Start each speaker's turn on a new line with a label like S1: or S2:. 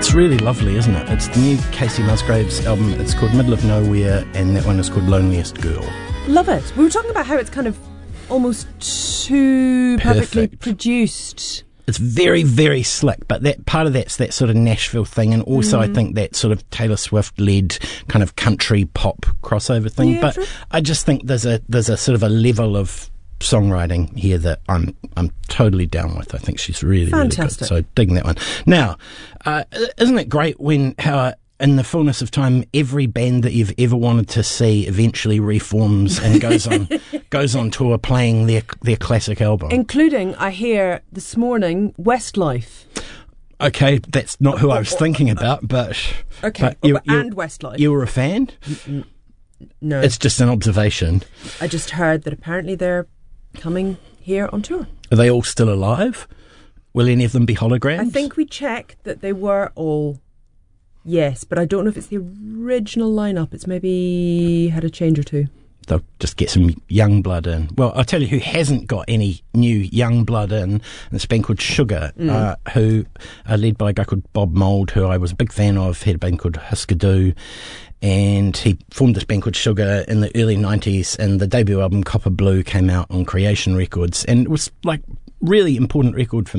S1: It's really lovely, isn't it? It's the new Casey Musgraves album. It's called Middle of Nowhere, and that one is called Loneliest Girl.
S2: Love it. We were talking about how it's kind of almost too perfectly produced.
S1: It's very, very slick, but that part of that's that sort of Nashville thing, and also I think that sort of Taylor Swift-led kind of country pop crossover thing.
S2: Yeah,
S1: but
S2: true.
S1: I just think there's a sort of a level of songwriting here that I'm totally down with. I think she's really,
S2: fantastic.
S1: Really good. So digging that one. Now, isn't it great how in the fullness of time, every band that you've ever wanted to see eventually reforms and goes on tour playing their classic album.
S2: Including, I hear this morning, Westlife.
S1: Okay, that's not who I was thinking about, but...
S2: Okay, and Westlife.
S1: You were a fan?
S2: No.
S1: It's just an observation.
S2: I just heard that apparently they're coming here on tour.
S1: Are they all still alive? Will any of them be holograms?
S2: I think we checked that they were all... Yes, but I don't know if it's the original lineup. It's maybe had a change or two.
S1: They'll just get some young blood in. Well, I'll tell you who hasn't got any new young blood in. This band called Sugar, who are led by a guy called Bob Mould, who I was a big fan of. He had a band called Husker Du, and he formed this band called Sugar in the early 90s, and the debut album Copper Blue came out on Creation Records, and it was like really important record for